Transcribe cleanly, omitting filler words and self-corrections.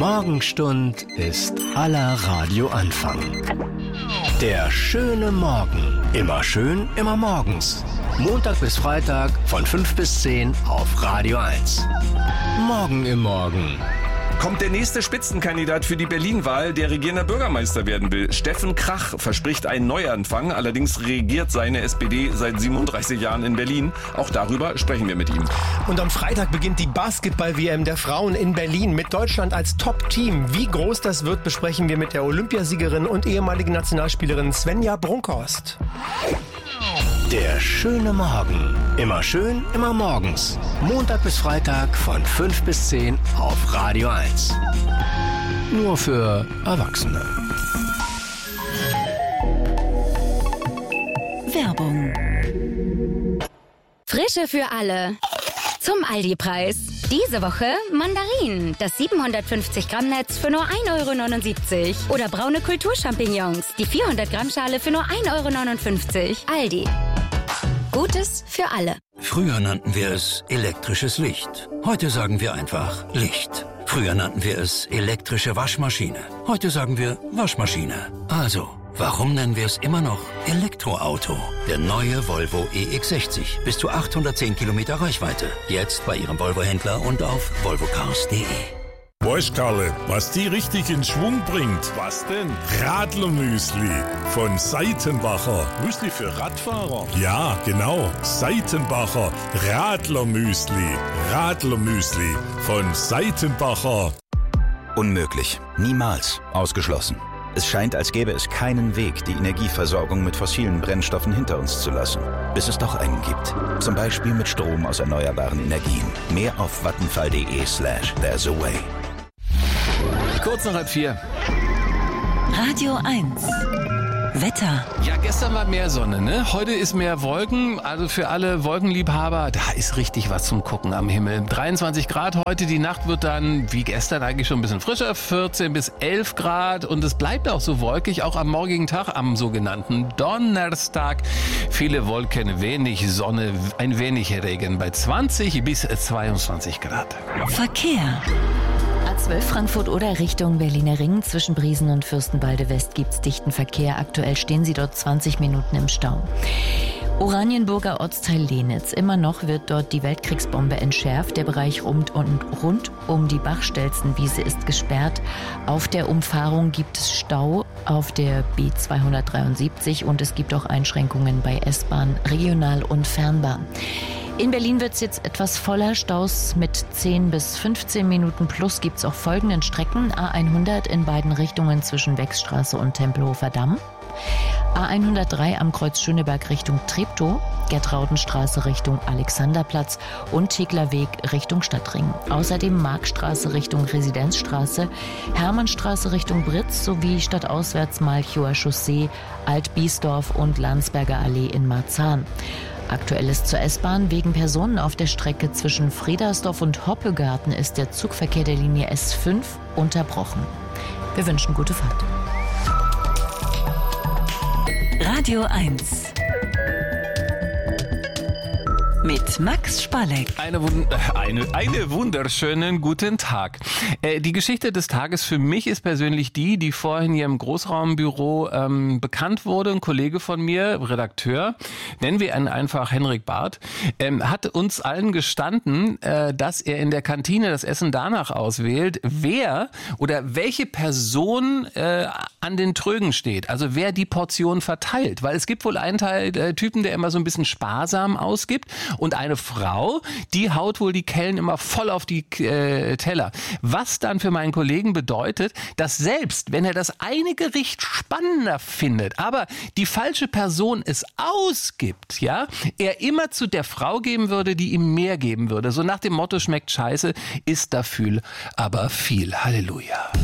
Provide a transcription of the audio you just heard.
Morgenstund ist aller Radioanfang. Der schöne Morgen. Immer schön, immer morgens. Montag bis Freitag von 5 bis 10 auf Radio 1. Morgen im Morgen. Kommt der nächste Spitzenkandidat für die Berlin-Wahl, der regierender Bürgermeister werden will. Steffen Krach verspricht einen Neuanfang. Allerdings regiert seine SPD seit 37 Jahren in Berlin. Auch darüber sprechen wir mit ihm. Und am Freitag beginnt die Basketball-WM der Frauen in Berlin mit Deutschland als Top-Team. Wie groß das wird, besprechen wir mit der Olympiasiegerin und ehemaligen Nationalspielerin Svenja Brunkhorst. Der schöne Morgen. Immer schön, immer morgens. Montag bis Freitag von 5 bis 10 auf Radio 1. Nur für Erwachsene. Werbung. Frische für alle. Zum Aldi-Preis. Diese Woche Mandarinen, das 750 Gramm Netz für nur 1,79 €. Oder braune Kulturchampignons, die 400 Gramm Schale für nur 1,59 €. Aldi. Gutes für alle. Früher nannten wir es elektrisches Licht. Heute sagen wir einfach Licht. Früher nannten wir es elektrische Waschmaschine. Heute sagen wir Waschmaschine. Also, warum nennen wir es immer noch Elektroauto? Der neue Volvo EX60. Bis zu 810 Kilometer Reichweite. Jetzt bei Ihrem Volvo-Händler und auf volvocars.de. Weißt Karle, was die richtig in Schwung bringt? Was denn? Radlermüsli von Seitenbacher. Müsli für Radfahrer? Ja, genau. Seitenbacher Radlermüsli. Radlermüsli von Seitenbacher. Unmöglich. Niemals. Ausgeschlossen. Es scheint, als gäbe es keinen Weg, die Energieversorgung mit fossilen Brennstoffen hinter uns zu lassen. Bis es doch einen gibt. Zum Beispiel mit Strom aus erneuerbaren Energien. Mehr auf vattenfall.de/there's a way. Kurz nach 3:30. Radio 1. Wetter. Ja, gestern war mehr Sonne, ne? Heute ist mehr Wolken, also für alle Wolkenliebhaber, da ist richtig was zum Gucken am Himmel. 23 Grad heute, die Nacht wird dann, wie gestern eigentlich schon ein bisschen frischer, 14 bis 11 Grad und es bleibt auch so wolkig, auch am morgigen Tag, am sogenannten Donnerstag. Viele Wolken, wenig Sonne, ein wenig Regen bei 20 bis 22 Grad. Verkehr. A12 Frankfurt oder Richtung Berliner Ring. Zwischen Briesen und Fürstenwalde West gibt's dichten Verkehr. Aktuell stehen Sie dort 20 Minuten im Stau. Oranienburger Ortsteil Lehnitz. Immer noch wird dort die Weltkriegsbombe entschärft. Der Bereich rund um die Bachstelzenwiese ist gesperrt. Auf der Umfahrung gibt es Stau auf der B273 und es gibt auch Einschränkungen bei S-Bahn, Regional- und Fernbahn. In Berlin wird es jetzt etwas voller. Staus mit 10 bis 15 Minuten plus gibt es auf folgenden Strecken. A100 in beiden Richtungen zwischen Wechsstraße und Tempelhofer Damm. A103 am Kreuz Schöneberg Richtung Treptow, Gertraudenstraße Richtung Alexanderplatz und Teglerweg Richtung Stadtring. Außerdem Markstraße Richtung Residenzstraße, Hermannstraße Richtung Britz sowie stadtauswärts Malchower Chaussee, Alt-Biesdorf und Landsberger Allee in Marzahn. Aktuell ist zur S-Bahn. Wegen Personen auf der Strecke zwischen Fredersdorf und Hoppegarten ist der Zugverkehr der Linie S5 unterbrochen. Wir wünschen gute Fahrt. Radio 1 mit Max Spalleck. Eine wunderschönen guten Tag. Die Geschichte des Tages für mich ist persönlich die vorhin hier im Großraumbüro bekannt wurde. Ein Kollege von mir, Redakteur, nennen wir ihn einfach Henrik Barth, hat uns allen gestanden, dass er in der Kantine das Essen danach auswählt, wer oder welche Person an den Trögen steht. Also wer die Portion verteilt. Weil es gibt wohl einen Typen, der immer so ein bisschen sparsam ausgibt. Und eine Frau, die haut wohl die Kellen immer voll auf die Teller. Was dann für meinen Kollegen bedeutet, dass selbst wenn er das eine Gericht spannender findet, aber die falsche Person es ausgibt, ja, er immer zu der Frau geben würde, die ihm mehr geben würde. So nach dem Motto, schmeckt scheiße, ist dafür aber viel. Halleluja.